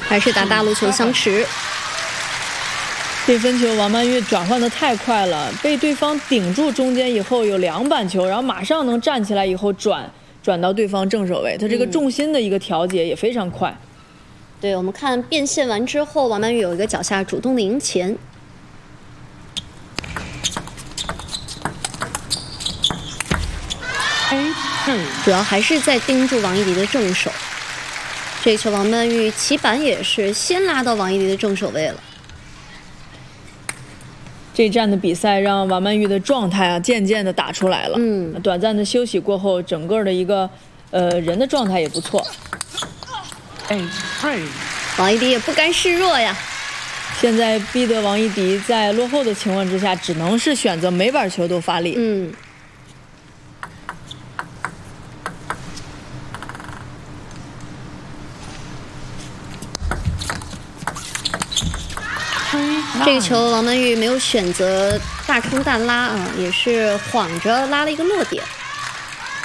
还是打大路球相持。 这分球王曼玉转换的太快了，被对方顶住中间以后有2板球，然后马上能站起来以后转到对方正手位，他这个重心的一个调节也非常快。 对，我们看变线完之后，王曼玉有一个脚下主动的赢前。主要还是在盯住王艺迪的正手。这一球王曼玉起板也是先拉到王艺迪的正手位了。 这一站的比赛让王曼玉的状态啊渐渐的打出来了。短暂的休息过后，整个的一个人的状态也不错。 王艺迪也不甘示弱呀。 现在逼得王艺迪在落后的情况之下，只能是选择每板球都发力。 这个球王曼玉没有选择大冲大拉啊，也是晃着拉了一个落点。